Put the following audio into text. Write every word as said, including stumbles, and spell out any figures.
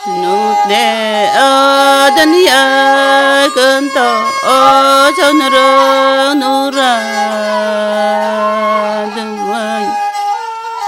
nụ đè ở chân ya cơn to ở chân rơ nụ ra